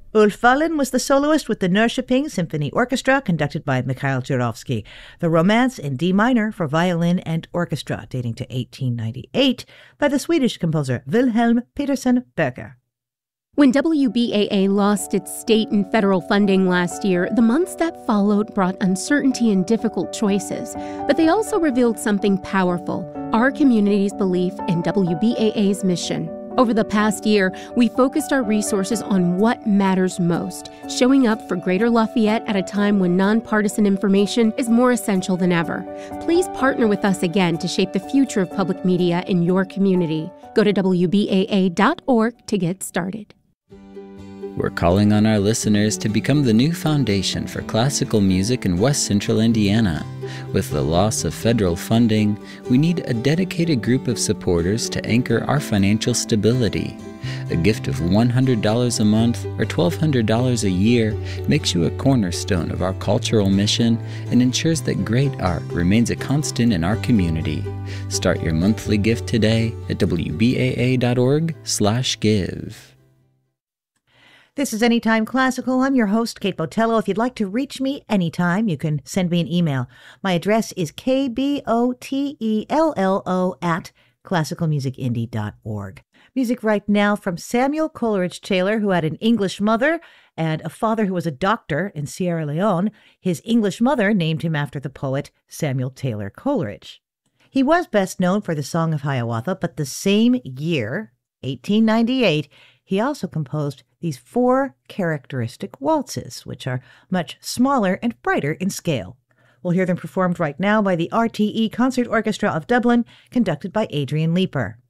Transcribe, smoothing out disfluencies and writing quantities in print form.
Ulf Wallin was the soloist with the Norrköping Symphony Orchestra, conducted by Mikhail Jurovsky. The Romance in D minor for violin and orchestra, dating to 1898, by the Swedish composer Wilhelm Petersson Berger. When WBAA lost its state and federal funding last year, the months that followed brought uncertainty and difficult choices. But they also revealed something powerful: our community's belief in WBAA's mission. Over the past year, we focused our resources on what matters most, showing up for Greater Lafayette at a time when nonpartisan information is more essential than ever. Please partner with us again to shape the future of public media in your community. Go to WBAA.org to get started. We're calling on our listeners to become the new foundation for classical music in West Central Indiana. With the loss of federal funding, we need a dedicated group of supporters to anchor our financial stability. A gift of $100 a month or $1,200 a year makes you a cornerstone of our cultural mission and ensures that great art remains a constant in our community. Start your monthly gift today at wbaa.org/give. This is Anytime Classical. I'm your host, Kate Botello. If you'd like to reach me anytime, you can send me an email. My address is kbotello@classicalmusicindie.org. Music right now from Samuel Coleridge Taylor, who had an English mother and a father who was a doctor in Sierra Leone. His English mother named him after the poet Samuel Taylor Coleridge. He was best known for the Song of Hiawatha, but the same year, 1898, he also composed these 4 characteristic waltzes, which are much smaller and brighter in scale. We'll hear them performed right now by the RTE Concert Orchestra of Dublin, conducted by Adrian Leeper.